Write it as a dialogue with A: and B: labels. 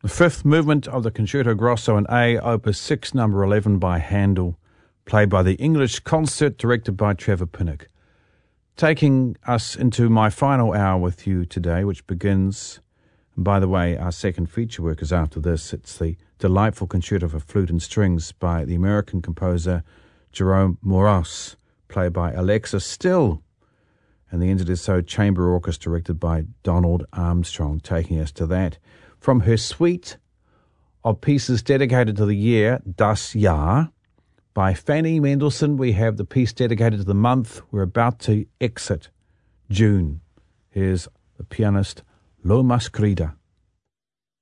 A: The fifth movement of the Concerto Grosso in A, Opus 6, number 11 by Handel, played by the English Concert, directed by Trevor Pinnock. Taking us into my final hour with you today, which begins, and by the way, our second feature work is after this. It's the delightful Concerto for Flute and Strings by the American composer Jerome Moross, played by Alexa Still, and the Interdisso Chamber Orchestra, directed by Donald Armstrong, taking us to that. From her suite of pieces dedicated to the year, Das Jahr, by Fanny Mendelssohn, we have the piece dedicated to the month we're about to exit, June. Here's the pianist Lo Masquerida.